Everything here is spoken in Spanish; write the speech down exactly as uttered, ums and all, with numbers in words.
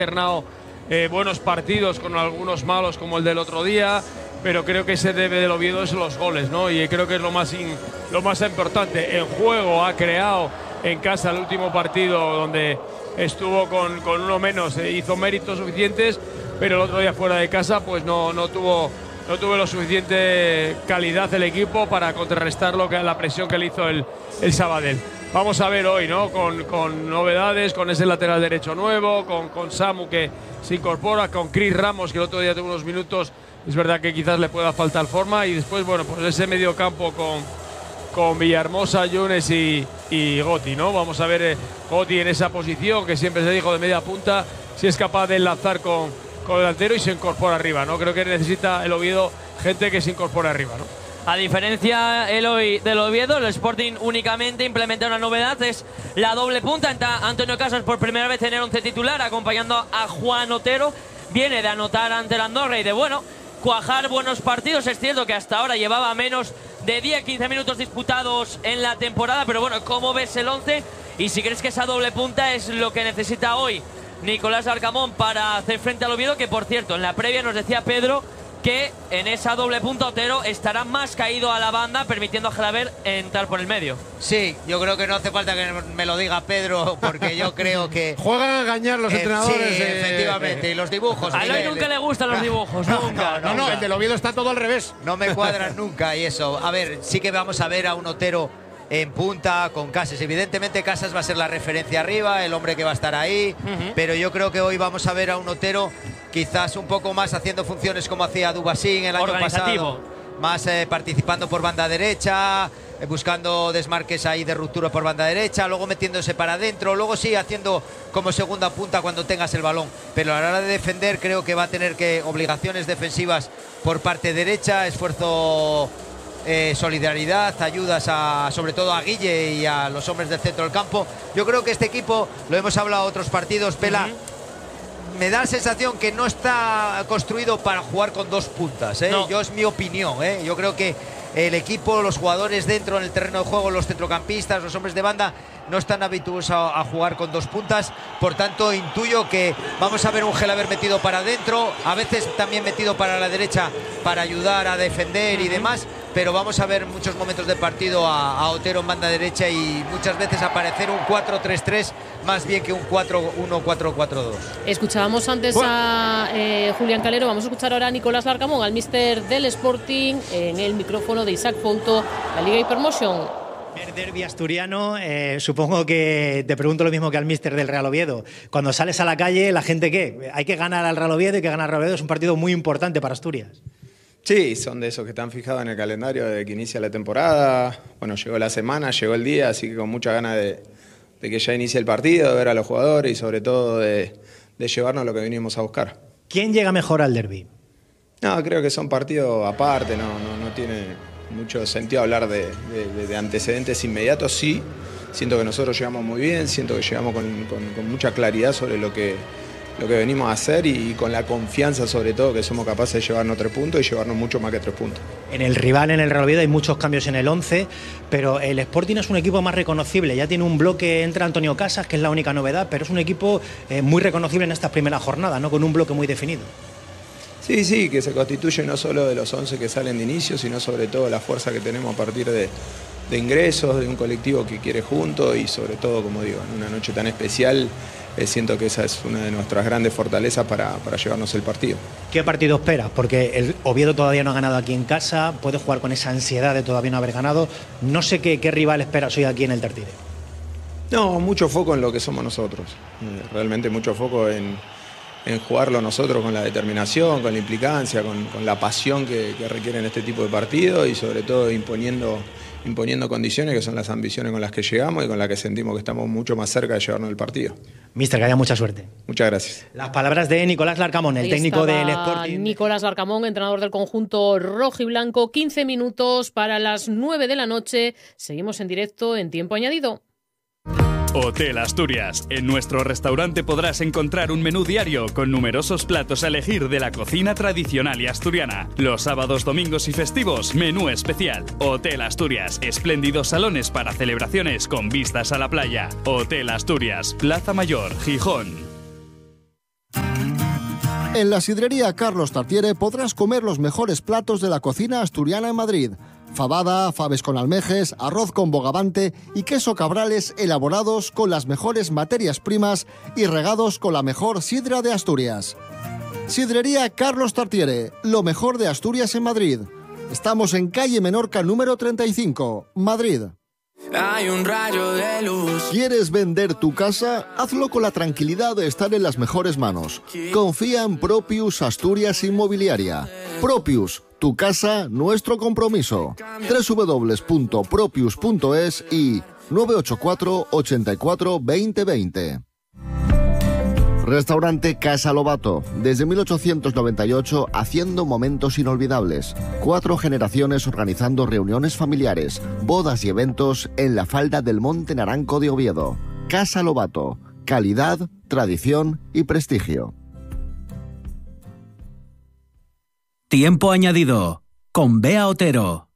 alternado eh, buenos partidos con algunos malos como el del otro día, pero creo que ese debe del Oviedo es los goles, ¿no? Y creo que es lo más, in, lo más importante. En juego ha creado en casa el último partido donde estuvo con, con uno menos, eh, hizo méritos suficientes, pero el otro día fuera de casa pues no, no tuvo no tuvo lo suficiente calidad el equipo para contrarrestar lo que, la presión que le hizo el, el Sabadell. Vamos a ver hoy, ¿no? Con, con novedades, con ese lateral derecho nuevo, con, con Samu que se incorpora, con Chris Ramos que el otro día tuvo unos minutos, es verdad que quizás le pueda faltar forma, y después, bueno, pues ese medio campo con, con Villahermosa, Yunes y, y Gotti, ¿no? Vamos a ver eh, Gotti en esa posición que siempre se dijo de media punta, si es capaz de enlazar con, con el delantero y se incorpora arriba, ¿no? Creo que necesita el Oviedo gente que se incorpore arriba, ¿no? A diferencia Eloy del Oviedo, el Sporting únicamente implementa una novedad, es la doble punta. Entra Antonio Casas por primera vez en el once titular, acompañando a Juan Otero. Viene de anotar ante el Andorra y de, bueno, cuajar buenos partidos. Es cierto que hasta ahora llevaba menos de diez a quince minutos disputados en la temporada, pero bueno, ¿cómo ves el once? Y si crees que esa doble punta es lo que necesita hoy Nicolás Larcamón para hacer frente al Oviedo, que por cierto, en la previa nos decía Pedro que en esa doble punta Otero estará más caído a la banda, permitiendo a Gelaber entrar por el medio. Sí, yo creo que no hace falta que me lo diga Pedro, porque yo creo que... Juegan a engañar los eh, entrenadores. Sí, eh, efectivamente, y los dibujos. A Eloy nunca le gustan los dibujos, no, nunca. No, no, no, no, el del Oviedo está todo al revés. No me cuadran nunca y eso. A ver, sí que vamos a ver a un Otero en punta con Casas. Evidentemente Casas va a ser la referencia arriba, el hombre que va a estar ahí, uh-huh. Pero yo creo que hoy vamos a ver a un Otero quizás un poco más haciendo funciones como hacía Dubasín el año pasado, más eh, participando por banda derecha, eh, buscando desmarques ahí de ruptura por banda derecha, luego metiéndose para adentro, luego sí haciendo como segunda punta cuando tengas el balón, pero a la hora de defender creo que va a tener que obligaciones defensivas por parte derecha, esfuerzo, Eh, solidaridad, ayudas a, sobre todo a Guille y a los hombres del centro del campo. Yo creo que este equipo, lo hemos hablado en otros partidos, Pela, uh-huh. me da la sensación que no está construido para jugar con dos puntas, ¿eh? No. Yo es mi opinión, ¿eh? Yo creo que el equipo, los jugadores dentro en el terreno de juego, los centrocampistas, los hombres de banda, no están habituados a, a jugar con dos puntas. Por tanto, intuyo que vamos a ver un Gelaber metido para adentro, a veces también metido para la derecha para ayudar a defender y demás, pero vamos a ver muchos momentos de partido a, a Otero en banda derecha y muchas veces aparecer un cuatro tres tres más bien que un cuatro uno cuatro cuatro dos. Escuchábamos antes bueno. a eh, Julián Calero, vamos a escuchar ahora a Nicolás Larcamón, al míster del Sporting, en el micrófono de Isaac Fouto, la Liga Hypermotion. El derbi asturiano, eh, supongo que te pregunto lo mismo que al míster del Real Oviedo. Cuando sales a la calle, ¿la gente qué? Hay que ganar al Real Oviedo, hay que ganar al Real Oviedo, es un partido muy importante para Asturias. Sí, son de esos que están fijados en el calendario desde que inicia la temporada. Bueno, llegó la semana, llegó el día, así que con muchas ganas de, de que ya inicie el partido, de ver a los jugadores y sobre todo de, de llevarnos lo que vinimos a buscar. ¿Quién llega mejor al derbi? No, creo que son partidos aparte, no, no, no tiene mucho sentido hablar de, de, de antecedentes inmediatos. Sí, siento que nosotros llegamos muy bien, siento que llegamos con, con, con mucha claridad sobre lo que, lo que venimos a hacer y, y con la confianza sobre todo que somos capaces de llevarnos tres puntos y llevarnos mucho más que tres puntos. En el rival, en el Real Oviedo, hay muchos cambios en el once, pero el Sporting es un equipo más reconocible. Ya tiene un bloque, entra Antonio Casas, que es la única novedad, pero es un equipo eh, muy reconocible en estas primeras jornadas, ¿no? Con un bloque muy definido. Sí, sí, que se constituye no solo de los once que salen de inicio, sino sobre todo la fuerza que tenemos a partir de, de ingresos, de un colectivo que quiere junto y sobre todo, como digo, en una noche tan especial, eh, siento que esa es una de nuestras grandes fortalezas para, para llevarnos el partido. ¿Qué partido esperas? Porque el Oviedo todavía no ha ganado aquí en casa, puede jugar con esa ansiedad de todavía no haber ganado. No sé qué, qué rival esperas hoy aquí en el Tartiere. No, mucho foco en lo que somos nosotros, eh, realmente mucho foco en... en jugarlo nosotros con la determinación, con la implicancia, con, con la pasión que, que requieren este tipo de partidos y sobre todo imponiendo, imponiendo condiciones que son las ambiciones con las que llegamos y con las que sentimos que estamos mucho más cerca de llevarnos el partido. Mister, que haya mucha suerte. Muchas gracias. Las palabras de Nicolás Larcamón, el Ahí técnico del Sporting. Nicolás Larcamón, entrenador del conjunto rojo y blanco. quince minutos para las nueve de la noche. Seguimos en directo en Tiempo Añadido. Hotel Asturias. En nuestro restaurante podrás encontrar un menú diario con numerosos platos a elegir de la cocina tradicional y asturiana. Los sábados, domingos y festivos, menú especial. Hotel Asturias. Espléndidos salones para celebraciones con vistas a la playa. Hotel Asturias, Plaza Mayor, Gijón. En la sidrería Carlos Tartiere podrás comer los mejores platos de la cocina asturiana en Madrid. Fabada, faves con almejes, arroz con bogavante y queso cabrales elaborados con las mejores materias primas y regados con la mejor sidra de Asturias. Sidrería Carlos Tartiere, lo mejor de Asturias en Madrid. Estamos en calle Menorca número treinta y cinco, Madrid. Hay un rayo de luz. ¿Quieres vender tu casa? Hazlo con la tranquilidad de estar en las mejores manos. Confía en Propius Asturias Inmobiliaria. Propius, tu casa, nuestro compromiso. doble u doble u doble u punto propius punto es y nueve ocho cuatro, ochenta y cuatro, veinte veinte. Restaurante Casa Lobato, desde mil ochocientos noventa y ocho haciendo momentos inolvidables. Cuatro generaciones organizando reuniones familiares, bodas y eventos en la falda del Monte Naranco de Oviedo. Casa Lobato, calidad, tradición y prestigio. Tiempo añadido con Bea Otero.